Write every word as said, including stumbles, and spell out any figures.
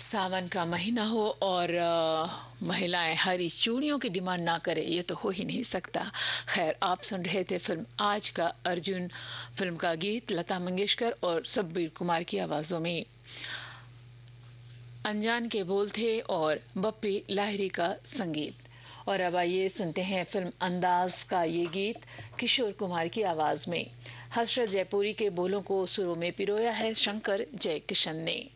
सावन का महीना हो और अ, महिलाएं हरी चूड़ियों की डिमांड ना करे, ये तो हो ही नहीं सकता। खैर, आप सुन रहे थे फिल्म आज का अर्जुन फिल्म का गीत लता मंगेशकर और सब्बीर कुमार की आवाजों में। अनजान के बोल थे और बप्पी लाहिरी का संगीत। और अब आइए सुनते हैं फिल्म अंदाज का ये गीत किशोर कुमार की आवाज में। हसरत जयपुरी के बोलों को सुरों में पिरोया है शंकर जयकिशन ने।